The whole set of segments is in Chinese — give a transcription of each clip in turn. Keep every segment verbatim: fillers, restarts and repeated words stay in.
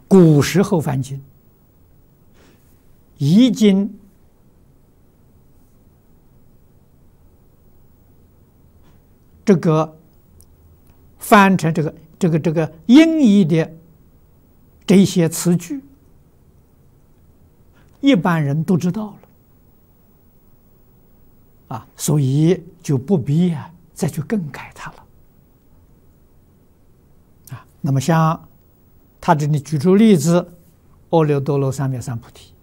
古时候翻经，已经这个翻成这个这个这个音译的这些词句，一般人都知道了啊，所以就不必啊再去更改它了啊。那么像他这里举出例子，阿耨多罗三藐三菩提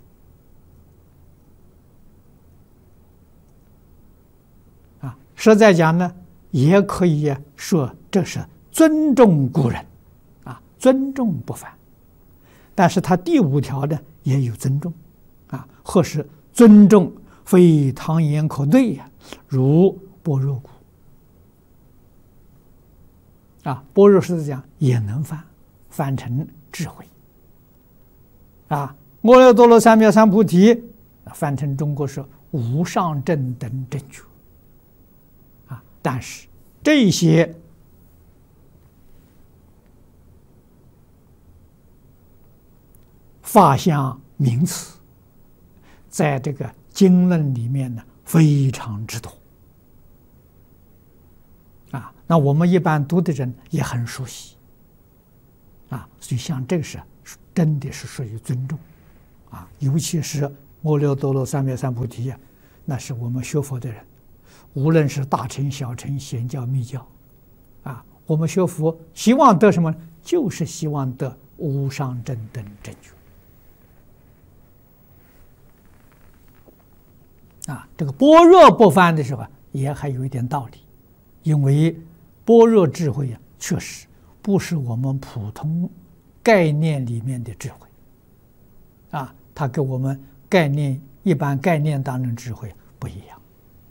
啊，实在讲呢，也可以说这是尊重古人啊，尊重不凡。但是他第五条呢也有尊重啊，或是尊重非唐言可对呀，如般若故啊，般若是讲也能翻翻成智慧啊，阿耨多罗三藐三菩提翻成中国是无上正等正觉啊，但是这些法相名词在这个经论里面呢非常之多啊，那我们一般读的人也很熟悉啊，所以像这个是真的是属于尊重啊，尤其是阿耨多罗三藐三菩提啊，那是我们学佛的人，无论是大乘小乘显教密教啊，我们学佛希望得什么？就是希望得无上正等正觉啊。这个般若不翻的时候也还有一点道理，因为般若智慧啊，确实不是我们普通概念里面的智慧啊，它跟我们概念一般概念当中智慧不一样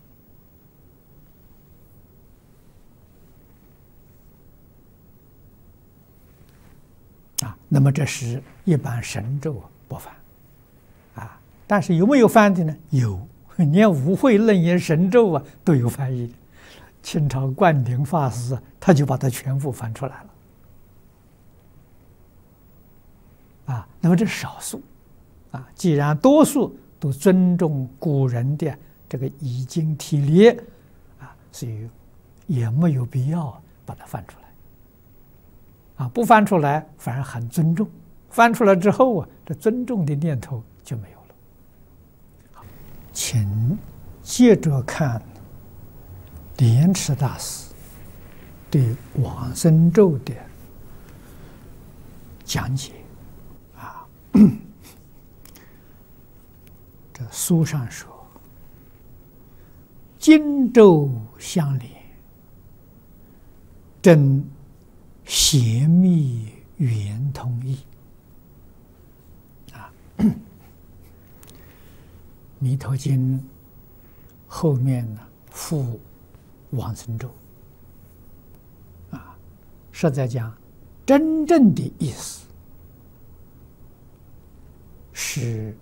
啊。那么这是一般神咒不翻啊，但是有没有翻的呢？有，连五会楞严神咒啊都有翻译的。清朝灌顶法师他就把它全部翻出来了啊。那么这是少数啊，既然多数都尊重古人的这个译经体例啊，所以也没有必要把它翻出来啊。不翻出来反而很尊重，翻出来之后啊，这尊重的念头就没有了。好，请接着看莲池大师对往生咒的讲解啊。这书上说，经咒相连，真邪密圆通义啊。弥陀经后面呢附往生咒啊，实在讲，真正的意思是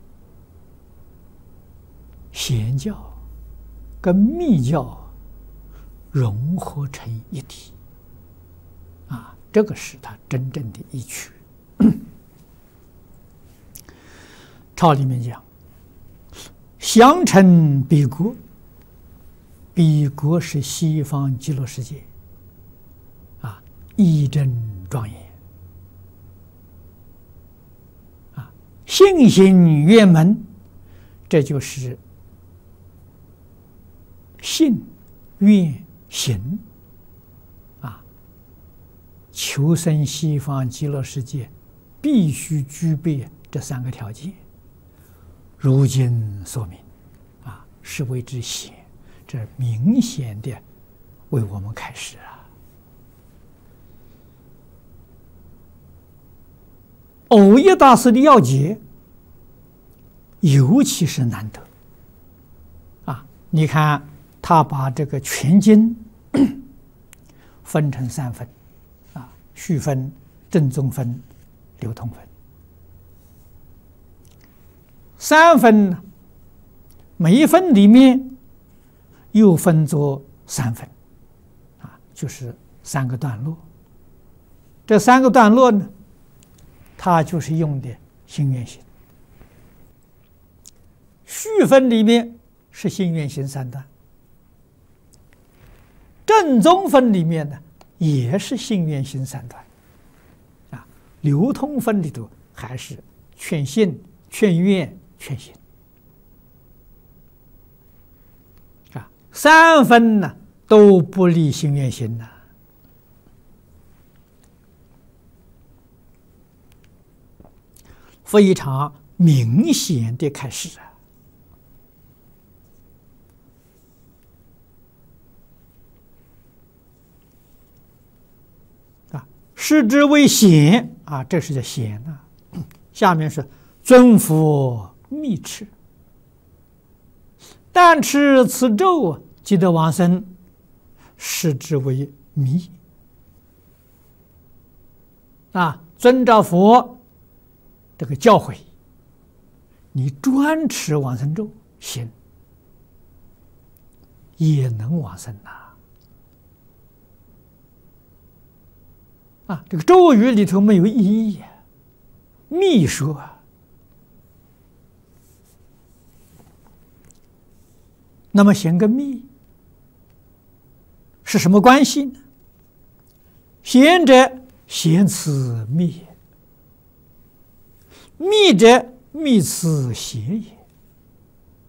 显教跟密教融合成一体啊，这个是它真正的意趣。抄里面讲，相称彼国。彼国是西方极乐世界啊，义正庄严啊，信行圆满，这就是信愿行啊，求生西方极乐世界必须具备这三个条件。如今说明啊，是为之显。这明显的为我们开示啊！藕益大师的要解，尤其是难得啊！你看，他把这个全经分成三分啊：序分、正宗分、流通分。三分呢，每一分里面又分作三分，啊，就是三个段落。这三个段落呢， 它就是用的心愿行。续分里面是心愿行三段，正宗分里面呢也是心愿行三段，啊，流通分里头还是劝信、劝愿、劝行，啊，三分呢都不离心愿行呐。非常明显的开始啊！啊，视之为显啊，这是叫显啊。下面是尊佛密持，但持此咒即得往生，视之为密啊，遵照佛这个教诲，你专持往生咒行，也能往生呐。啊，这个咒语里头没有意义，密说啊。那么显跟密是什么关系呢？显者显此密也，密者密此显也。